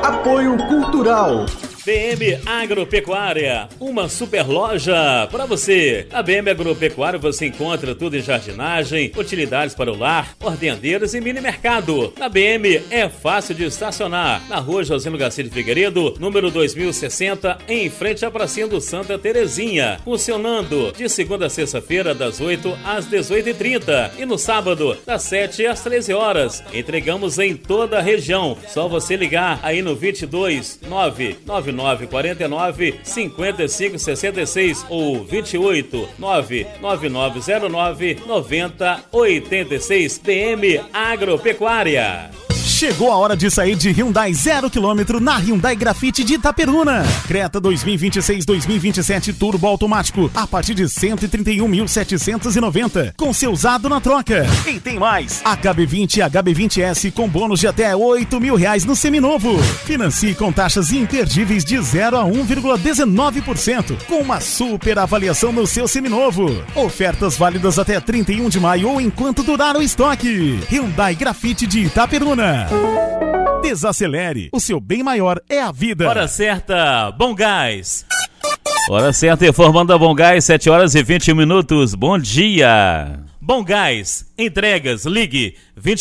Apoio Cultural. BM Agropecuária, uma super loja para você. Na BM Agropecuária você encontra tudo em jardinagem, utilidades para o lar, ordenadeiras e mini mercado. Na BM é fácil de estacionar. Na rua Josino Garcia de Figueiredo, número 2060, em frente à pracinha do Santa Terezinha. Funcionando de segunda a sexta-feira, das 8 às 18h30 e no sábado, das 7 às 13 horas. Entregamos em toda a região. Só você ligar aí no 22 999 49 55 66 ou 28 99909 90 86. BM Agropecuária. Chegou a hora de sair de Hyundai 0 km na Hyundai Grafite de Itaperuna. Creta 2026-2027 Turbo Automático a partir de 131.790 com seu usado na troca. E tem mais, HB20 e HB20S com bônus de até R$8.000 no seminovo. Financie com taxas imperdíveis de 0 a 1,19% com uma super avaliação no seu seminovo. Ofertas válidas até 31 de maio ou enquanto durar o estoque. Hyundai Grafite de Itaperuna. Desacelere, o seu bem maior é a vida. Hora certa, Bom Gás. Hora certa, informando a Bom Gás, 7 horas e 21 minutos. Bom dia. Bom Gás, entregas, ligue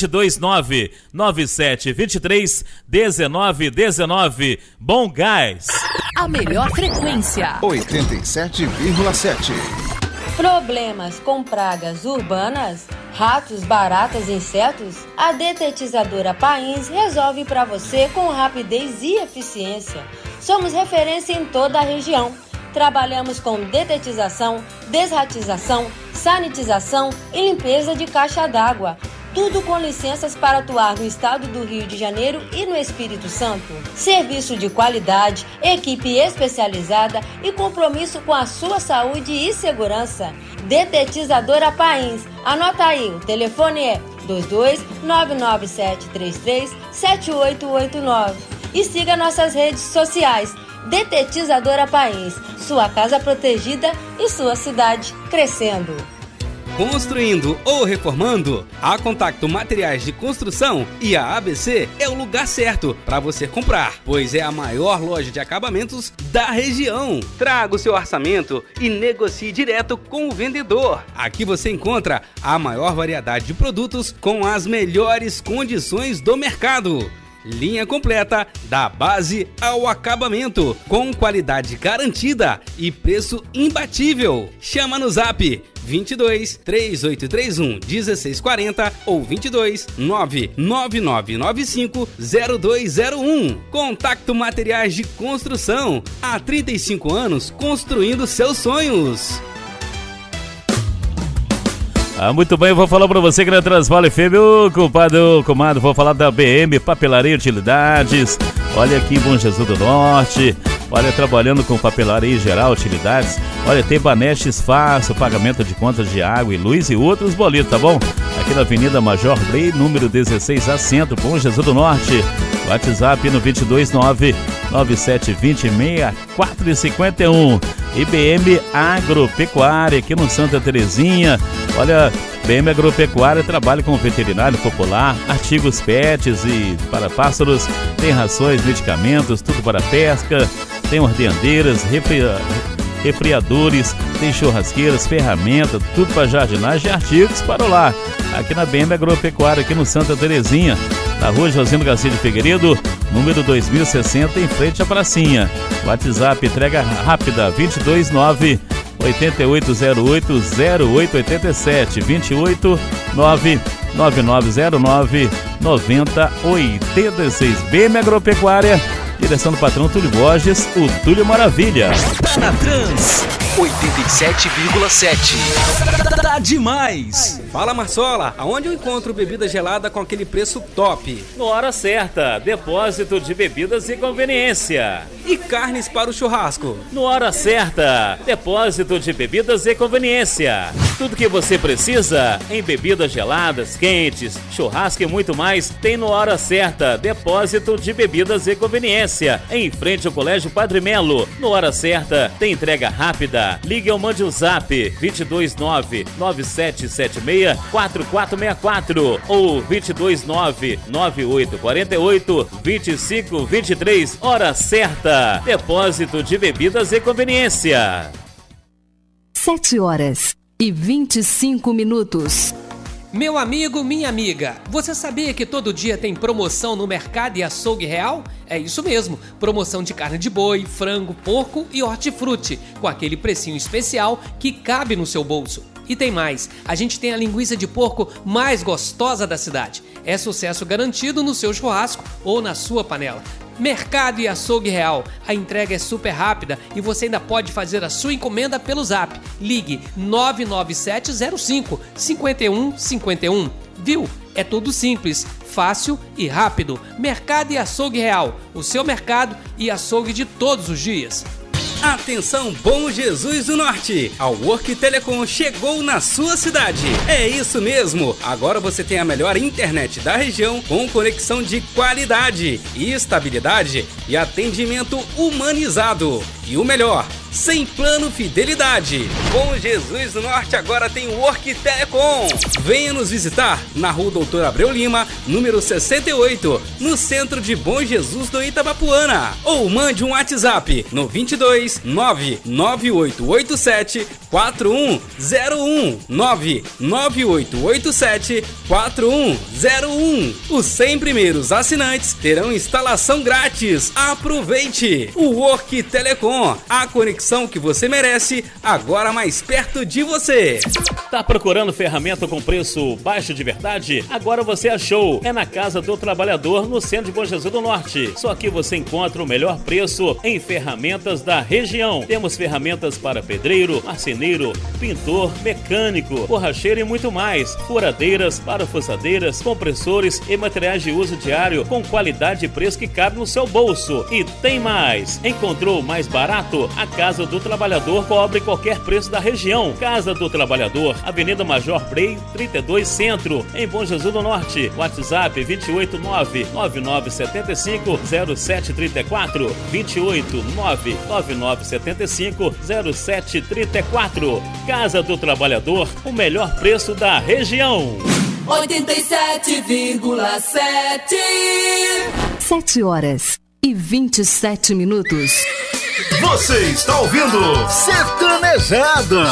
229-9723-1919. Bom Gás. A melhor frequência. 87,7. Problemas com pragas urbanas? Ratos, baratas e insetos? A detetizadora Pains resolve para você com rapidez e eficiência. Somos referência em toda a região. Trabalhamos com detetização, desratização, sanitização e limpeza de caixa d'água. Tudo com licenças para atuar no estado do Rio de Janeiro e no Espírito Santo. Serviço de qualidade, equipe especializada e compromisso com a sua saúde e segurança. Detetizadora Pains. Anota aí, o telefone é 22-99733-7889. E siga nossas redes sociais. Detetizadora Pains. Sua casa protegida e sua cidade crescendo. Construindo ou reformando? A Contacto Materiais de Construção e a ABC é o lugar certo para você comprar, pois é a maior loja de acabamentos da região. Traga o seu orçamento e negocie direto com o vendedor. Aqui você encontra a maior variedade de produtos com as melhores condições do mercado. Linha completa da base ao acabamento, com qualidade garantida e preço imbatível. Chama no Zap 22 3831 1640 ou 22 99995 0201. Contacto Materiais de Construção. Há 35 anos construindo seus sonhos. Muito bem, eu vou falar pra você que na Transvale FM, comadre, vou falar da BM Papelaria e Utilidades. Olha aqui em Bom Jesus do Norte, olha, trabalhando com papelaria em geral, utilidades. Olha, tem Banestes Fácil, pagamento de contas de água e luz e outros boletos, tá bom? Aqui na Avenida Major Brey, número 16 a Centro, Bom Jesus do Norte. WhatsApp no 229-9720-6451. IBM Agropecuária, aqui no Santa Terezinha. Olha, BM Agropecuária trabalha com veterinário popular, artigos pets e para pássaros, tem rações, medicamentos, tudo para pesca, tem ordenadeiras, refriadores, tem churrasqueiras, ferramentas, tudo para jardinagem e artigos para o lar. Aqui na BM Agropecuária, aqui no Santa Terezinha, na rua Josino Garcia de Figueiredo, número 2060, em frente à pracinha. WhatsApp, entrega rápida, 229 8808 0887 289 9909 9086. BM Agropecuária, direção do patrão Túlio Borges, o Túlio Maravilha. Tá na Trans 87,7. Tá demais! Fala, Marsola, aonde eu encontro bebida gelada com aquele preço top? No Hora Certa, depósito de bebidas e conveniência. E carnes para o churrasco? No Hora Certa, depósito de bebidas e conveniência. Tudo que você precisa em bebidas geladas, quentes, churrasco e muito mais tem no Hora Certa, depósito de bebidas e conveniência, em frente ao Colégio Padre Melo. No Hora Certa tem entrega rápida. Ligue ou mande o zap 229-9776-4464 ou 229-9848-2523. Hora Certa, depósito de bebidas e conveniência. 7h25. Meu amigo, minha amiga, você sabia que todo dia tem promoção no Mercado e Açougue Real? É isso mesmo, promoção de carne de boi, frango, porco e hortifruti, com aquele precinho especial que cabe no seu bolso. E tem mais, a gente tem a linguiça de porco mais gostosa da cidade. É sucesso garantido no seu churrasco ou na sua panela. Mercado e Açougue Real. A entrega é super rápida e você ainda pode fazer a sua encomenda pelo zap. Ligue 99705-5151. Viu? É tudo simples, fácil e rápido. Mercado e Açougue Real. O seu mercado e açougue de todos os dias. Atenção, Bom Jesus do Norte! A Work Telecom chegou na sua cidade. É isso mesmo! Agora você tem a melhor internet da região com conexão de qualidade, estabilidade e atendimento humanizado. E o melhor, sem plano fidelidade. Bom Jesus do Norte agora tem Work Telecom. Venha nos visitar na Rua Doutor Abreu Lima, número 68, no centro de Bom Jesus do Itabapuana. Ou mande um WhatsApp no 22 99887 4101 99887 4101. Os 100 primeiros assinantes terão instalação grátis. Aproveite! O Work Telecom, a conexão que você merece, agora mais perto de você. Tá procurando ferramenta com preço baixo de verdade? Agora você achou. É na Casa do Trabalhador, no centro de Bom Jesus do Norte. Só aqui você encontra o melhor preço em ferramentas da região. Temos ferramentas para pedreiro, marceneiro, pintor, mecânico, borracheiro e muito mais. Furadeiras, parafusadeiras, compressores e materiais de uso diário com qualidade e preço que cabe no seu bolso. E tem mais. Encontrou mais barato? A Casa do Trabalhador cobre qualquer preço da região. Casa do Trabalhador, Avenida Major Brei, 32 Centro, em Bom Jesus do Norte. WhatsApp 289-9975-0734 289-9975-0734. Casa do Trabalhador, o melhor preço da região. 87,7. 7h27. Você está ouvindo Sertanejada.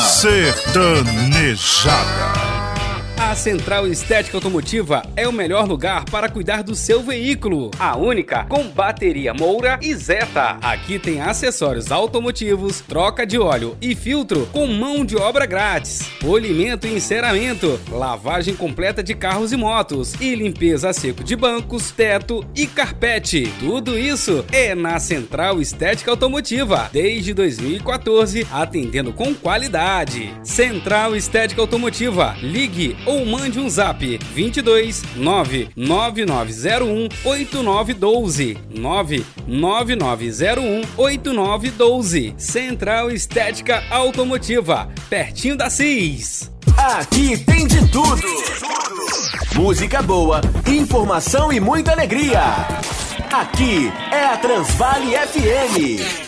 A Central Estética Automotiva é o melhor lugar para cuidar do seu veículo. A única com bateria Moura e Zeta. Aqui tem acessórios automotivos, troca de óleo e filtro com mão de obra grátis, polimento e enceramento, lavagem completa de carros e motos e limpeza a seco de bancos, teto e carpete. Tudo isso é na Central Estética Automotiva, desde 2014, atendendo com qualidade. Central Estética Automotiva. Ligue ou mande um zap 22 99901 8912 99901 8912. Central Estética Automotiva, pertinho da CIS. Aqui tem de tudo. Música boa, informação e muita alegria. Aqui é a Transvale FM.